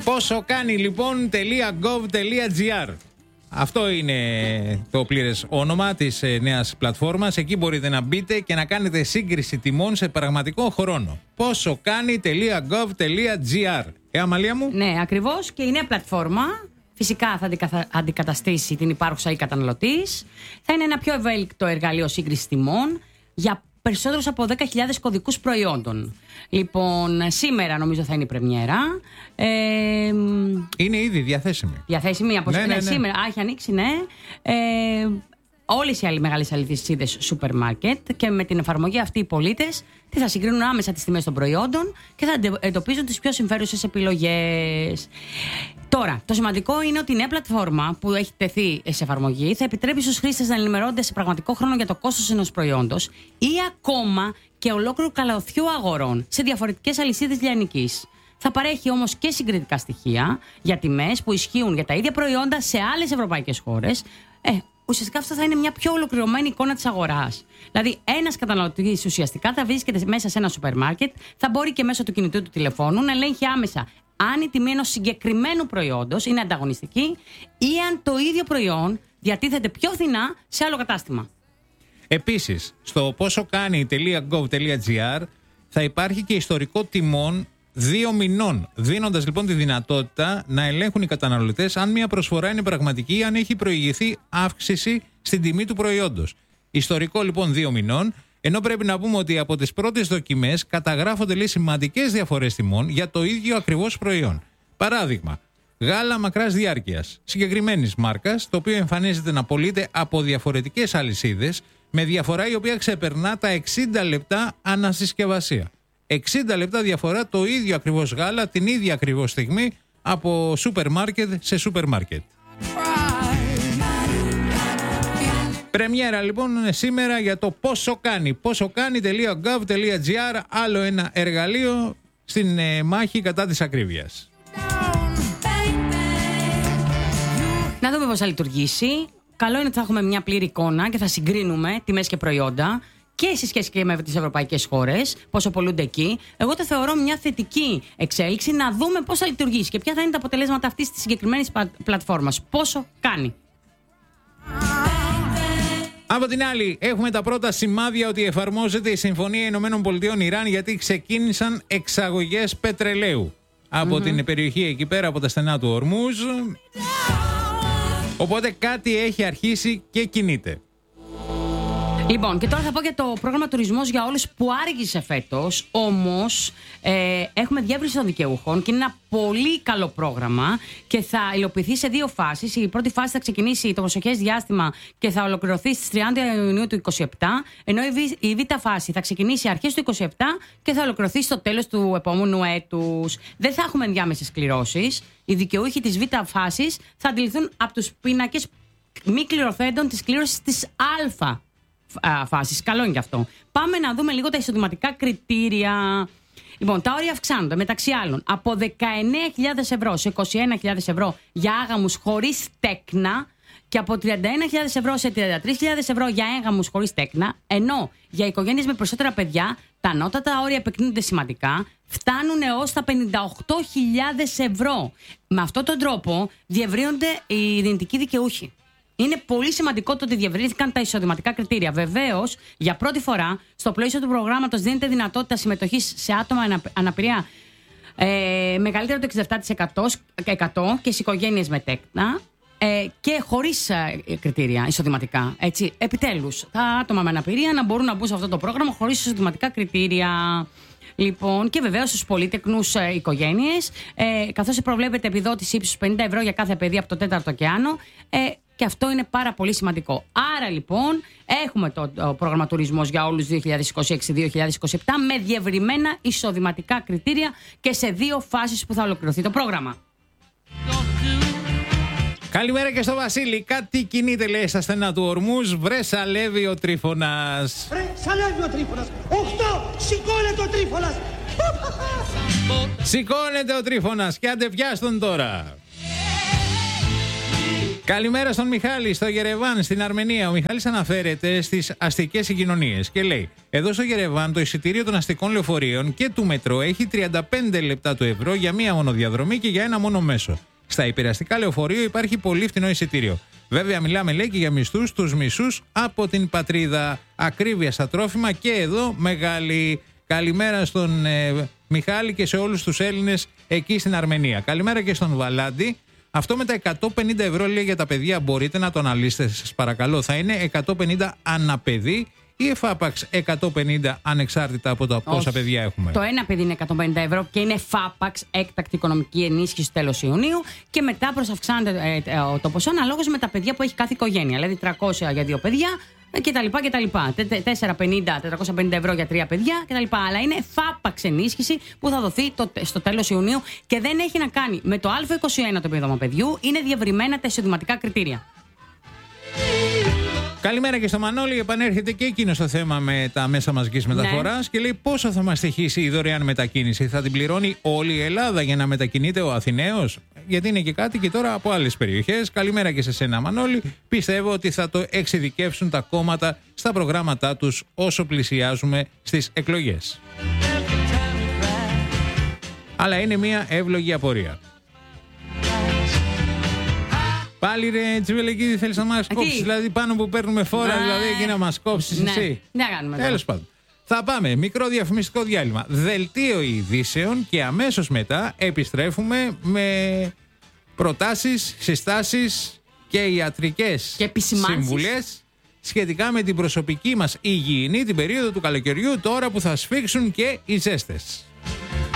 Πόσο κάνει λοιπόν .gov.gr. Αυτό είναι το πλήρες όνομα της νέας πλατφόρμας. Εκεί μπορείτε να μπείτε και να κάνετε σύγκριση τιμών σε πραγματικό χρόνο. Πόσο κάνει .gov.gr. Αμαλία μου. Ναι, ακριβώς. Και η νέα πλατφόρμα φυσικά θα αντικαταστήσει την υπάρχουσα e-καταναλωτής. Θα είναι ένα πιο ευέλικτο εργαλείο σύγκρισης τιμών για περισσότερους από 10.000 κωδικούς προϊόντων. Λοιπόν, σήμερα νομίζω θα είναι η πρεμιέρα. Είναι ήδη διαθέσιμη. Διαθέσιμη από ναι. σήμερα. Έχει ανοίξει, ναι. Όλες οι άλλες μεγάλες αλυσίδες σούπερ μάρκετ, και με την εφαρμογή αυτή οι πολίτες θα συγκρίνουν άμεσα τις τιμές των προϊόντων και θα εντοπίζουν τις πιο συμφέρουσες επιλογές. Τώρα, το σημαντικό είναι ότι η νέα πλατφόρμα που έχει τεθεί σε εφαρμογή θα επιτρέπει στους χρήστες να ενημερώνονται σε πραγματικό χρόνο για το κόστος ενός προϊόντος ή ακόμα και ολόκληρου καλωθιού αγορών σε διαφορετικές αλυσίδες λιανικής. Θα παρέχει όμως και συγκριτικά στοιχεία για τιμές που ισχύουν για τα ίδια προϊόντα σε άλλες ευρωπαϊκές χώρες. Ουσιαστικά αυτό θα είναι μια πιο ολοκληρωμένη εικόνα της αγοράς. Δηλαδή, ένας καταναλωτής ουσιαστικά θα βρίσκεται μέσα σε ένα σούπερ μάρκετ, θα μπορεί και μέσω του κινητού του τηλεφώνου να ελέγχει άμεσα αν η τιμή ενός συγκεκριμένου προϊόντος είναι ανταγωνιστική ή αν το ίδιο προϊόν διατίθεται πιο φθηνά σε άλλο κατάστημα. Επίσης, στο πόσο κάνει .gov.gr θα υπάρχει και ιστορικό τιμών 2 μηνών, δίνοντας λοιπόν τη δυνατότητα να ελέγχουν οι καταναλωτές αν μια προσφορά είναι πραγματική ή αν έχει προηγηθεί αύξηση στην τιμή του προϊόντος. Ιστορικό λοιπόν 2 μηνών, ενώ πρέπει να πούμε ότι από τις πρώτες δοκιμές καταγράφονται σημαντικές διαφορές τιμών για το ίδιο ακριβώς προϊόν. Παράδειγμα, γάλα μακράς διάρκειας συγκεκριμένης μάρκας, το οποίο εμφανίζεται να πωλείται από διαφορετικές αλυσίδες με διαφορά η οποία ξεπερνά τα 60 λεπτά ανασυσκευασία. 60 λεπτά διαφορά το ίδιο ακριβώς γάλα την ίδια ακριβώς στιγμή από σούπερ μάρκετ σε σούπερ μάρκετ. Πρεμιέρα λοιπόν σήμερα για το πόσο κάνει. Πόσο κάνει.gov.gr, άλλο ένα εργαλείο στην μάχη κατά της ακρίβειας. Να δούμε πώς θα λειτουργήσει. Καλό είναι ότι θα έχουμε μια πλήρη εικόνα και θα συγκρίνουμε τιμές και προϊόντα και σε σχέση και με τις ευρωπαϊκές χώρες, πόσο πωλούνται εκεί. Εγώ το θεωρώ μια θετική εξέλιξη, να δούμε πώς θα λειτουργήσει και ποια θα είναι τα αποτελέσματα αυτής της συγκεκριμένης πλατφόρμας. Πόσο κάνει. Από την άλλη, έχουμε τα πρώτα σημάδια ότι εφαρμόζεται η Συμφωνία Ηνωμένων Πολιτειών Ιράν, γιατί ξεκίνησαν εξαγωγές πετρελαίου από την περιοχή εκεί πέρα, από τα στενά του Ορμούζ. Οπότε κάτι έχει αρχίσει και κινείται. Λοιπόν, και τώρα θα πω για το πρόγραμμα Τουρισμός για Όλους που άργησε φέτος. Όμως έχουμε διεύρυνση των δικαιούχων και είναι ένα πολύ καλό πρόγραμμα και θα υλοποιηθεί σε 2 φάσεις. Η πρώτη φάση θα ξεκινήσει το προσεχές διάστημα και θα ολοκληρωθεί στις 30 Ιουνίου του 2027, ενώ η β' φάση θα ξεκινήσει αρχές του 2027 και θα ολοκληρωθεί στο τέλος του επόμενου έτους. Δεν θα έχουμε ενδιάμεσες κληρώσεις. Οι δικαιούχοι της β' φάσης θα αντιληφθούν από τους πίνακες μη κληρωθέντων της κλήρωσης της α φάσης. Καλό είναι και αυτό. Πάμε να δούμε λίγο τα εισοδηματικά κριτήρια. Λοιπόν, τα όρια αυξάνονται μεταξύ άλλων από 19.000 ευρώ σε 21.000 ευρώ για άγαμους χωρίς τέκνα και από 31.000 ευρώ σε 33.000 ευρώ για έγαμους χωρίς τέκνα, ενώ για οικογένειες με περισσότερα παιδιά τα ανώτατα όρια επεκτείνονται σημαντικά, φτάνουν έως τα 58.000 ευρώ. Με αυτόν τον τρόπο διευρύνονται οι δυνητικοί δικαιούχοι. Είναι πολύ σημαντικό το ότι διευρύνθηκαν τα εισοδηματικά κριτήρια. Βεβαίως, για πρώτη φορά, στο πλαίσιο του προγράμματος δίνεται δυνατότητα συμμετοχής σε άτομα αναπηρία μεγαλύτερο το 67% και σε οικογένειες με τέκνα και χωρίς κριτήρια εισοδηματικά. Έτσι, επιτέλους, τα άτομα με αναπηρία να μπορούν να μπουν σε αυτό το πρόγραμμα χωρίς εισοδηματικά κριτήρια. Λοιπόν, και βεβαίως στους πολύτεκνους οικογένειες, καθώς προβλέπεται επιδότηση ύψους 50 ευρώ για κάθε παιδί από το 4ο και άνω. Και αυτό είναι πάρα πολύ σημαντικό. Άρα λοιπόν έχουμε το πρόγραμμα Τουρισμός για Όλους 2026-2027 με διευρυμένα εισοδηματικά κριτήρια και σε 2 φάσεις που θα ολοκληρωθεί το πρόγραμμα. Καλημέρα και στο Βασίλη. Κάτι κινείται, λέει, στα στενά του Ορμούζ. Βρε σαλεύει ο Τρίφωνας. Βρε σαλεύει ο Τρίφωνας. 8, σηκώνεται ο Τρίφωνας. Σηκώνεται ο Τρίφωνας και άντε πιάστον τώρα. Καλημέρα στον Μιχάλη, στο Γερεβάν, στην Αρμενία. Ο Μιχάλης αναφέρεται στις αστικές συγκοινωνίες και λέει: εδώ στο Γερεβάν το εισιτήριο των αστικών λεωφορείων και του μετρό έχει 35 λεπτά του ευρώ για μία μόνο διαδρομή και για ένα μόνο μέσο. Στα υπεραστικά λεωφορείο υπάρχει πολύ φθηνό εισιτήριο. Βέβαια, μιλάμε, λέει, και για μισθούς τους μισούς από την πατρίδα. Ακρίβεια στα τρόφιμα και εδώ μεγάλη. Καλημέρα στον Μιχάλη και σε όλους τους Έλληνες εκεί στην Αρμενία. Καλημέρα και στον Βαλάντη. Αυτό με τα 150 ευρώ, λέει, για τα παιδιά, μπορείτε να το αναλύσετε, σας παρακαλώ. Θα είναι 150 αναπαιδί ή εφάπαξ 150 ανεξάρτητα από το πόσα παιδιά έχουμε? Το ένα παιδί είναι 150 ευρώ και είναι εφάπαξ έκτακτη οικονομική ενίσχυση τέλος Ιουνίου και μετά προσαυξάνεται το ποσό αναλόγως με τα παιδιά που έχει κάθε οικογένεια. Δηλαδή 300 για 2 παιδιά κτλ. 450 ευρώ για 3 παιδιά κτλ. Αλλά είναι εφάπαξ ενίσχυση που θα δοθεί στο τέλος Ιουνίου και δεν έχει να κάνει με το Α21 το επίδομα παιδιού, είναι διευρυμένα τα εισοδηματικά κριτήρια. Καλημέρα και στο Μανώλη. Επανέρχεται και εκείνο στο θέμα με τα μέσα μαζικής μεταφοράς και λέει πόσο θα μας στοιχήσει η δωρεάν μετακίνηση. Θα την πληρώνει όλη η Ελλάδα για να μετακινείται ο Αθηναίος? Γιατί είναι και κάτι και τώρα από άλλες περιοχές. Καλημέρα και σε σένα, Μανώλη. Πιστεύω ότι θα το εξειδικεύσουν τα κόμματα στα προγράμματά τους όσο πλησιάζουμε στις εκλογές. Αλλά είναι μια εύλογη απορία. Πάλι ρε Τσιβελεκίδη, θέλεις να μας κόψεις? Δηλαδή πάνω που παίρνουμε φόρα, δηλαδή εκεί να μας κόψεις εσύ? Ναι, κάνουμε. Τέλος πάντων. Θα πάμε μικρό διαφημιστικό διάλειμμα. Δελτίο ειδήσεων και αμέσως μετά επιστρέφουμε με προτάσεις, συστάσεις και ιατρικές συμβουλές σχετικά με την προσωπική μας υγιεινή την περίοδο του καλοκαιριού, τώρα που θα σφίξουν και οι ζέστες.